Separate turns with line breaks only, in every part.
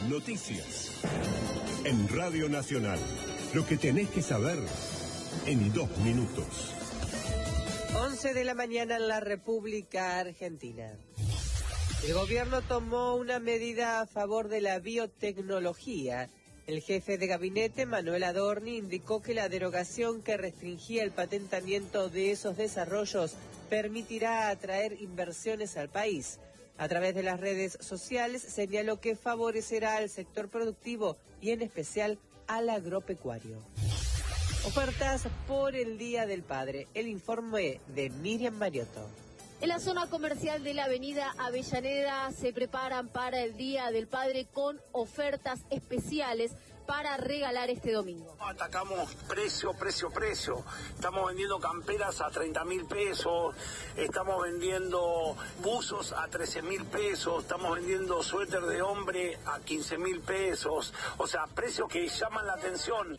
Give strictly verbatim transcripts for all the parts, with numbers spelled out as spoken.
noticias. En Radio Nacional, lo que tenés que saber en dos minutos.
once de la mañana en la República Argentina. El gobierno tomó una medida a favor de la biotecnología. El jefe de gabinete, Manuel Adorni, indicó que la derogación que restringía el patentamiento de esos desarrollos permitirá atraer inversiones al país. A través de las redes sociales señaló que favorecerá al sector productivo y en especial al agropecuario. Ofertas por el Día del Padre. El informe de Miriam Mariotto.
En la zona comercial de la avenida Avellaneda se preparan para el Día del Padre con ofertas especiales para regalar este domingo.
Atacamos precio, precio, precio. Estamos vendiendo camperas a treinta mil pesos, estamos vendiendo buzos a trece mil pesos, estamos vendiendo suéter de hombre a quince mil pesos. O sea, precios que llaman la atención.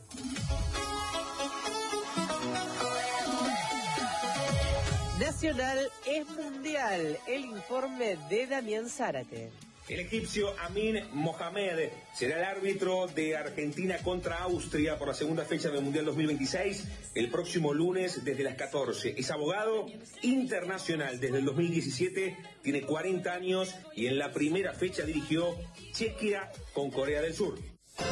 Nacional es mundial. El informe de Damián Zárate.
El egipcio Amin Mohamed será el árbitro de Argentina contra Austria por la segunda fecha del Mundial dos mil veintiséis el próximo lunes desde las catorce. Es abogado internacional desde el dos mil diecisiete, tiene cuarenta años y en la primera fecha dirigió Chequia con Corea del Sur.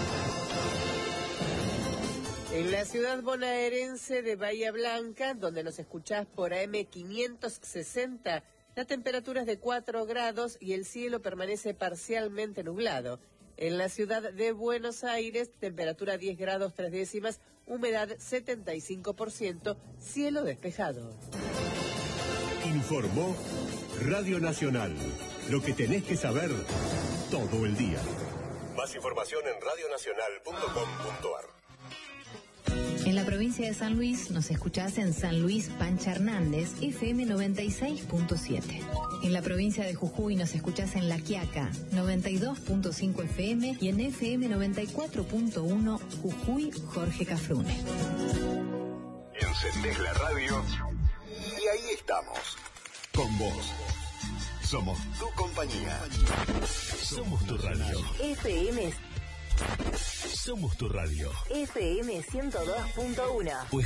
En la ciudad bonaerense de Bahía Blanca, donde nos escuchás por A M quinientos sesenta, la temperatura es de cuatro grados y el cielo permanece parcialmente nublado. En la ciudad de Buenos Aires, temperatura diez grados tres décimas, humedad setenta y cinco por ciento, cielo despejado.
Informó Radio Nacional. Lo que tenés que saber todo el día. Más información en radio nacional punto com punto a r.
En la provincia de San Luis nos escuchás en San Luis Pancha Hernández, F M noventa y seis punto siete. En la provincia de Jujuy nos escuchás en La Quiaca, noventa y dos punto cinco F M y en F M noventa y cuatro punto uno Jujuy Jorge Cafrune.
Encendés la radio y ahí estamos, con vos. Somos tu compañía. Somos tu radio.
F M
Somos tu radio.
F M ciento dos punto uno.
Pues